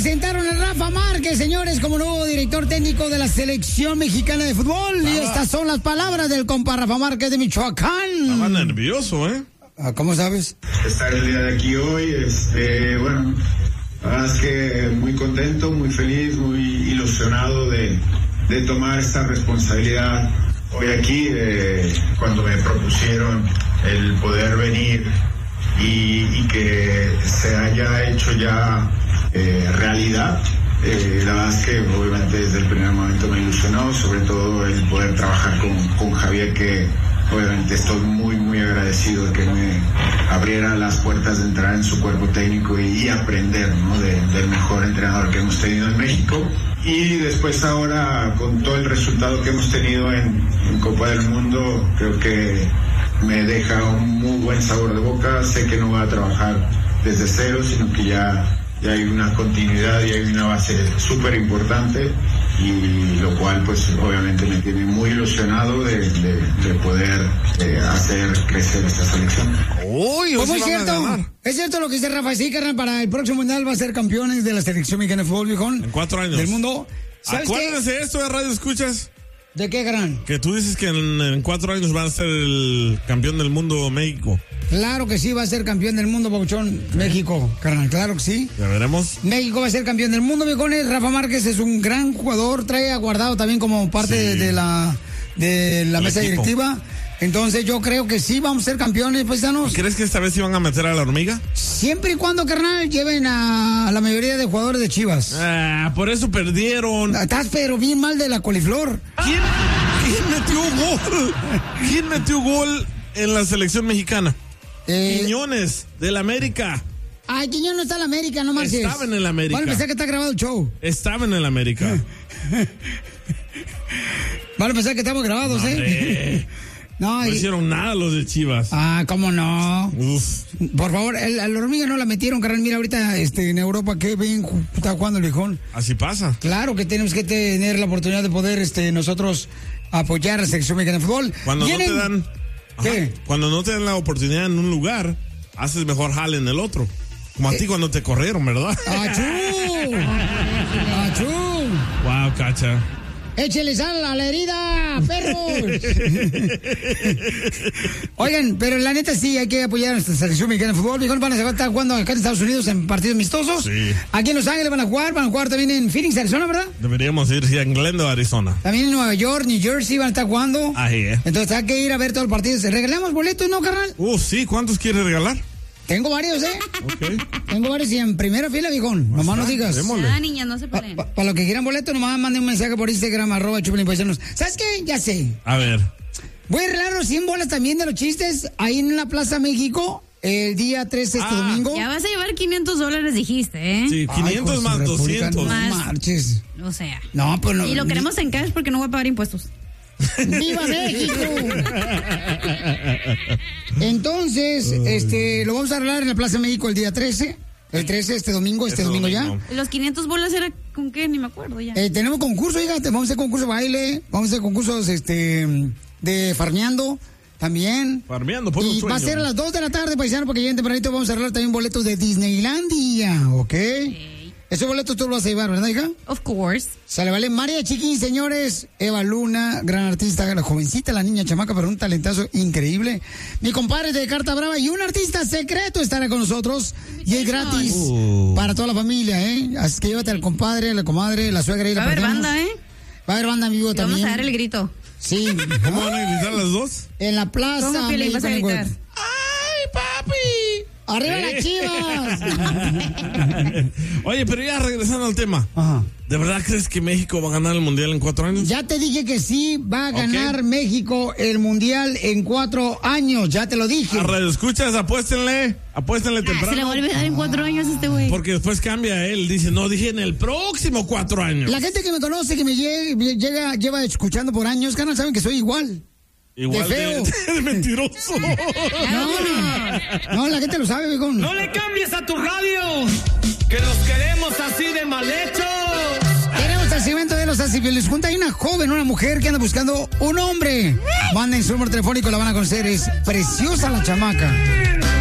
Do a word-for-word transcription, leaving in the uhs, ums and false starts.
presentaron a Rafa Márquez, señores, como nuevo director técnico de la selección mexicana de fútbol. Ah. Y estas son las palabras del compa Rafa Márquez de Michoacán. Estaba nervioso, ¿eh? ¿Cómo sabes? Estar el día de aquí hoy, este, bueno, la verdad es que muy contento, muy feliz, muy ilusionado de, de tomar esta responsabilidad hoy aquí, de, cuando me propusieron el poder venir y, y que se haya hecho ya eh, realidad. Eh, la verdad es que obviamente desde el primer momento me ilusionó, sobre todo el poder trabajar con, con Javier, que obviamente estoy muy muy agradecido de que me abriera las puertas de entrar en su cuerpo técnico y, y aprender, ¿no? de, del mejor entrenador que hemos tenido en México. Y después ahora, con todo el resultado que hemos tenido en, en Copa del Mundo, creo que me deja un muy buen sabor de boca. Sé que no voy a trabajar desde cero, sino que ya, ya hay una continuidad y hay una base súper importante, y lo cual pues obviamente me tiene muy ilusionado de, de, de poder eh, hacer crecer esta selección. Uy, pues muy cierto, es cierto lo que dice Rafa, sí, carnal, para el próximo mundial va a ser campeones de la selección mexicana de fútbol, viejón. En cuatro años. Del mundo. Acuérdense de esto de Radio Escuchas. ¿De qué, gran? Que tú dices que en, en cuatro años van a ser el campeón del mundo México. Claro que sí, va a ser campeón del mundo, Pabuchón. México, carnal, claro que sí. Ya veremos. México va a ser campeón del mundo, viejones. Rafa Márquez es un gran jugador, trae aguardado también como parte sí. de, de la, de la mesa equipo. directiva. Entonces yo creo que sí vamos a ser campeones, paisanos. ¿Crees que esta vez iban a meter a la hormiga? Siempre y cuando, carnal, lleven a la mayoría de jugadores de Chivas. Ah, por eso perdieron. Estás pero bien mal de la coliflor. ¿Quién, quién metió gol? ¿Quién metió gol en la selección mexicana? Eh, Quiñones, del América. Ay, Quiñones no está en la América, no marches. Estaba en el América. Van a pensar que está grabado el show. Estaba en el América. Van a pensar que estamos grabados, no, ¿eh? No, no y... hicieron nada los de Chivas. Ah, ¿cómo no? Uf. Por favor, el, a la hormiga no la metieron, carnal. Mira, ahorita este, en Europa, qué bien está jugando el viejón. Así pasa. Claro que tenemos que tener la oportunidad de poder este, nosotros apoyar a la selección mexicana de fútbol. Cuando ¿Vienen? no te dan... ¿Qué? Ajá, cuando no te dan la oportunidad en un lugar, haces mejor jale en el otro. Como a eh. ti cuando te corrieron, ¿verdad? ¡Achú! ¡Achú! Wow, cacha. ¡Échele sal a la herida, perros! Oigan, pero la neta sí, hay que apoyar a nuestra selección mexicana de fútbol. Van a estar jugando acá en Estados Unidos en partidos amistosos. Sí. Aquí en Los Ángeles van a jugar, van a jugar también en Phoenix, Arizona, ¿verdad? Deberíamos ir sí, en Glendale, Arizona. También en Nueva York, New Jersey van a estar jugando. Ahí, ¿eh? Entonces hay que ir a ver todos los partidos. ¿Regalamos boletos, no, carnal? Uh, sí, ¿cuántos quieres regalar? Tengo varios, ¿eh? Okay. Tengo varios y en primera fila, viejón. Nomás no digas. Ah, niña, no se ponen. Para pa, pa los que quieran boleto, nomás manden un mensaje por Instagram, arroba Chupilín Paisanos. ¿Sabes qué? Ya sé. A ver. Voy a regalar los cien bolas también de los chistes ahí en la Plaza México el día trece, este ah, domingo. Ya vas a llevar quinientos dólares, dijiste, ¿eh? Sí, quinientos Ay, más doscientos. Más. Marches. O sea. No, pues no. Y lo queremos en cash porque no voy a pagar impuestos. ¡Viva México! Entonces, este, lo vamos a arreglar en la Plaza México el día trece. El trece, este domingo, este, este domingo, domingo ya. ¿Los quinientos bolas era con qué? Ni me acuerdo ya. Eh, tenemos concurso, fíjate, vamos a hacer concurso de baile, vamos a hacer concursos este, de farmeando también. Farmeando, por Y va a ser a las dos de la tarde, paisano, porque ya en tempranito vamos a arreglar también boletos de Disneylandia, ¿ok? okay. Esos boletos tú los vas a llevar, ¿verdad, hija? Of course. Sale, vale. María Chiquín, señores. Eva Luna, gran artista, la jovencita, la niña chamaca, pero un talentazo increíble. Mi compadre de Carta Brava y un artista secreto estará con nosotros. Y es gratis uh. para toda la familia, ¿eh? Así que llévate al compadre, a la comadre, la suegra y la Va a haber banda, ¿eh? Va a haber banda en vivo y también. Vamos a dar el grito. Sí. ¿Cómo van a gritar las dos? En la plaza. ¿Cómo que le vas a gritar? ¡Ay, papi! ¡Arriba las Chivas! Oye, pero ya regresando al tema. Ajá. ¿De verdad crees que México va a ganar el Mundial en cuatro años? Ya te dije que sí, va a ganar okay. México el Mundial en cuatro años. Ya te lo dije. A radio escuchas, apuéstenle. Apuéstenle ah, temprano. Se le vuelve a dar en cuatro años este güey. Porque después cambia él. Dice, no, dije en el próximo cuatro años. La gente que me conoce, que me llega, llega, lleva escuchando por años, canal, saben que soy igual. Igual de feo. De, de mentiroso. No, no, la gente lo sabe, viejo. No le cambies a tu radio, que los queremos así de mal hechos. Tenemos el segmento de los así-fieles. Junta hay una joven, una mujer que anda buscando un hombre. Manden su número telefónico, la van a conocer. Es preciosa la chamaca.